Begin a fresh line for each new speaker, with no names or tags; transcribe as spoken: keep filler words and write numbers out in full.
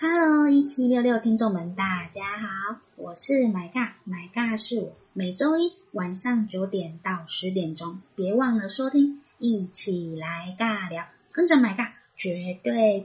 Hello， 一七六六听众们，大家好，我是买尬，买尬是我，每周一晚上九点到十点钟，别忘了收听，一起来尬聊，跟着买尬，绝对